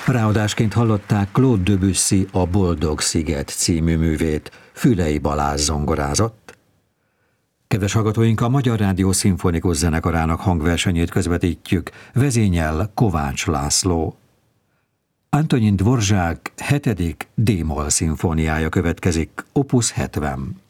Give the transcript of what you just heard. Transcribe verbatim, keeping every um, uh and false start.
Ráadásként hallották Claude Debussy A Boldog sziget című művét, Fülei Balázs zongorázott. Kedves hallgatóink, a Magyar Rádió Szimfonikus Zenekarának hangversenyét közvetítjük, vezényel Kovács László. Antonin Dvorzsák hetedik D-moll szimfóniája következik, opus hetven.